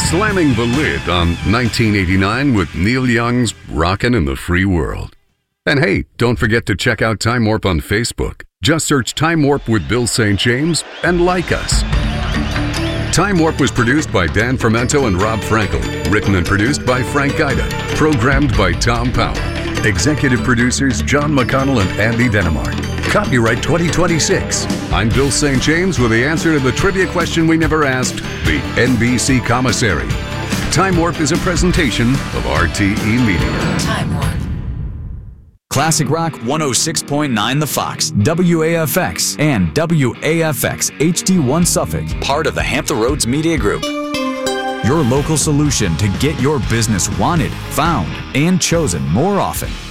slamming the lid on 1989 with Neil Young's Rockin' in the Free World. And hey, don't forget to check out Time Warp on Facebook. Just search Time Warp with Bill St. James and like us. Time Warp was produced by Dan Fermento and Rob Frankel. Written and produced by Frank Gaida. Programmed by Tom Powell. Executive producers John McConnell and Andy Denemark. Copyright 2026. I'm Bill St. James with the answer to the trivia question we never asked, the NBC Commissary. Time Warp is a presentation of RTE Media. Time Warp. Classic Rock 106.9 The Fox, WAFX, and WAFX HD1 Suffolk, part of the Hampton Roads Media Group. Your local solution to get your business wanted, found, and chosen more often.